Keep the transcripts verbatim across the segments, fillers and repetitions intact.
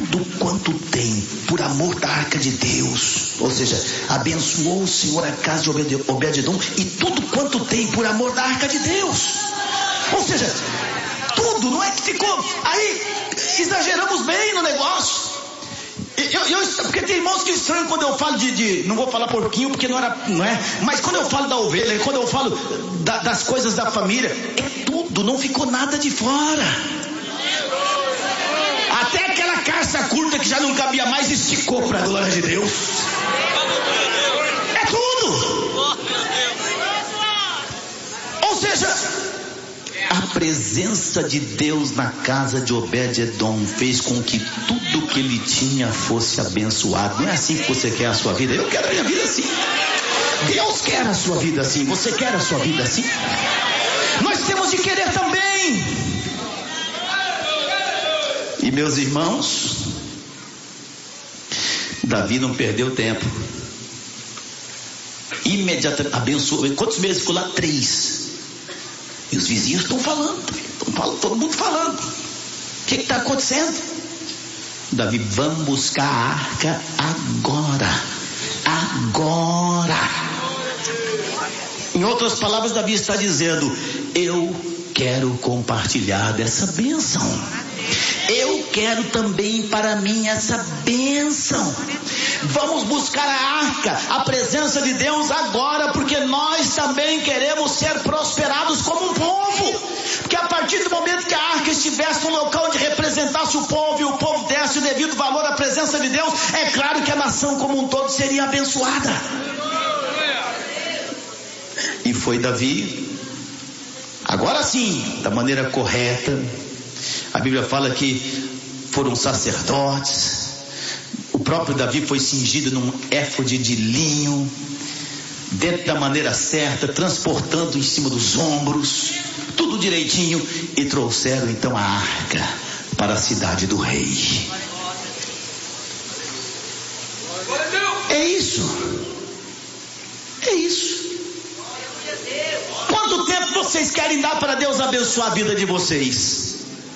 tudo quanto tem por amor da arca de Deus. Ou seja, abençoou o Senhor a casa de Obed-edom e tudo quanto tem por amor da arca de Deus. Ou seja, tudo, não é que ficou aí, exageramos bem no negócio. Eu, eu, porque tem irmãos que estranham quando eu falo de, de não vou falar porquinho porque não era, não é, mas quando eu falo da ovelha, quando eu falo da, das coisas da família, é tudo, não ficou nada de fora. Até aquela calça curta que já não cabia mais esticou para a glória de Deus. É tudo. Ou seja, a presença de Deus na casa de Obed-edom fez com que tudo que ele tinha fosse abençoado. Não é assim que você quer a sua vida? Eu quero a minha vida assim. Deus quer a sua vida assim. Você quer a sua vida assim? Nós temos de querer também. E meus irmãos, Davi não perdeu tempo. Imediatamente abençoou. Quantos meses ficou lá? Três. E os vizinhos estão falando, estão falando, todo mundo falando. O que está acontecendo? Davi, vamos buscar a arca agora. Agora. Em outras palavras, Davi está dizendo: eu quero compartilhar dessa bênção. Eu quero também para mim essa bênção. Vamos buscar a arca, a presença de Deus agora, porque nós também queremos ser prosperados como um povo. Porque a partir do momento que a arca estivesse no local onde representasse o povo e o povo desse o devido valor à presença de Deus, é claro que a nação como um todo seria abençoada. E foi Davi, agora sim, da maneira correta. A Bíblia fala que foram sacerdotes. O próprio Davi foi cingido num éfode de linho, dentro da maneira certa, transportando em cima dos ombros, tudo direitinho, e trouxeram então a arca para a cidade do rei. É isso. É isso. Quanto tempo vocês querem dar para Deus abençoar a vida de vocês?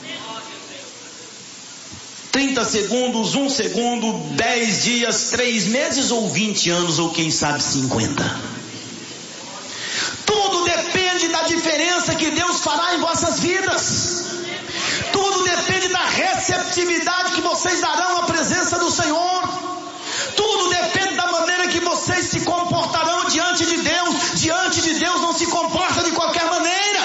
trinta segundos, um segundo, dez dias, três meses ou vinte anos ou quem sabe cinquenta. Tudo depende da diferença que Deus fará em vossas vidas. Tudo depende da receptividade que vocês darão à presença do Senhor. Tudo depende da maneira que vocês se comportarão diante de Deus. Diante de Deus não se comporta de qualquer maneira.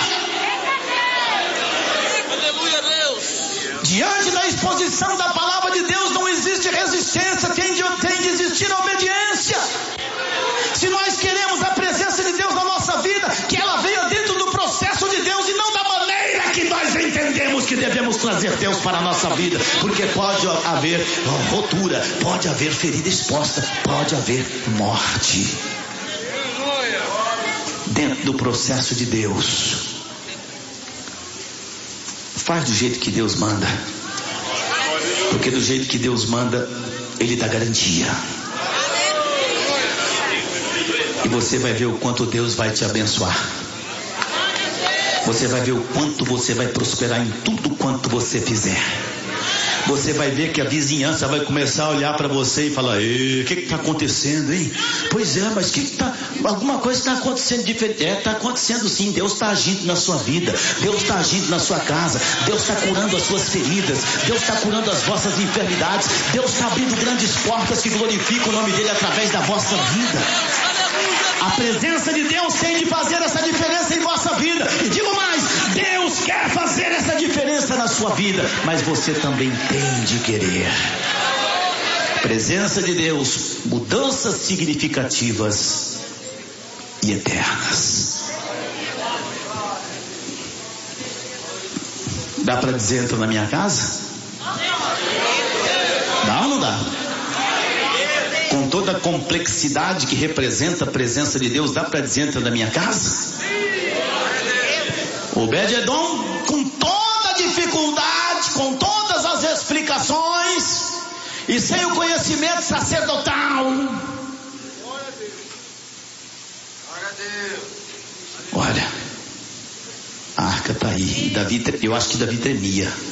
Aleluia, Deus. Diante da exposição da palavra de Deus não existe resistência, tem de, tem de existir a obediência. Se nós queremos a presença de Deus na nossa vida, que ela venha dentro do processo de Deus e não da maneira que nós entendemos que devemos trazer Deus para a nossa vida, porque pode haver rotura, pode haver ferida exposta, pode haver morte dentro do processo de Deus. Faz do jeito que Deus manda, porque do jeito que Deus manda, Ele dá garantia. E você vai ver o quanto Deus vai te abençoar. Você vai ver o quanto você vai prosperar em tudo quanto você fizer. Você vai ver que a vizinhança vai começar a olhar para você e falar: o que está acontecendo, hein? Pois é, mas que que tá, alguma coisa está acontecendo diferente. É, está acontecendo sim. Deus está agindo na sua vida, Deus está agindo na sua casa, Deus está curando as suas feridas, Deus está curando as vossas enfermidades, Deus está abrindo grandes portas que glorificam o nome dele através da vossa vida. A presença de Deus tem de fazer essa diferença em vossa vida. E digo mais, Deus quer fazer essa diferença na sua vida, mas você também tem de querer. Presença de Deus, mudanças significativas e eternas. Dá para dizer: entra na minha casa? Dá ou não dá? Com toda a complexidade que representa a presença de Deus, dá para dizer: entra na minha casa? Obed-edom, com toda a dificuldade, com todas as explicações e sem o conhecimento sacerdotal, olha, a arca está aí. Davi, eu acho que Davi tremia.